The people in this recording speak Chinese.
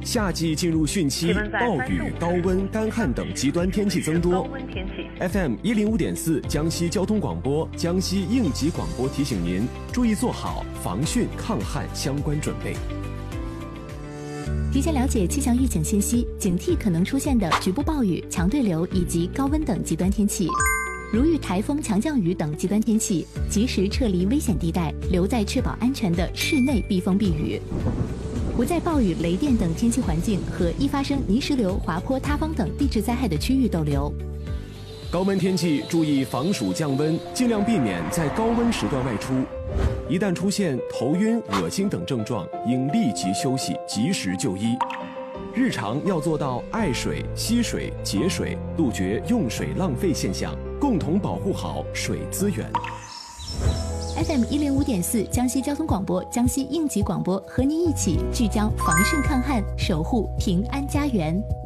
夏季进入汛期，暴雨、高温、干旱等极端天气增多。FM 105.4江西交通广播、江西应急广播提醒您注意做好防汛抗旱相关准备。 提前了解气象预警信息，警惕可能出现的局部暴雨、强对流以及高温等极端天气。如遇台风、强降雨等极端天气，及时撤离危险地带，留在确保安全的室内避风避雨。不在暴雨、雷电等天气环境和易发生泥石流、滑坡、塌方等地质灾害的区域逗留。 高温天气注意防暑降温，尽量避免在高温时段外出。一旦出现头晕、恶心等症状，应立即休息，及时就医。日常要做到爱水、惜水、节水，杜绝用水浪费现象，共同保护好水资源。 FM 105.4江西交通广播、江西应急广播和您一起聚焦防汛抗旱，守护平安家园。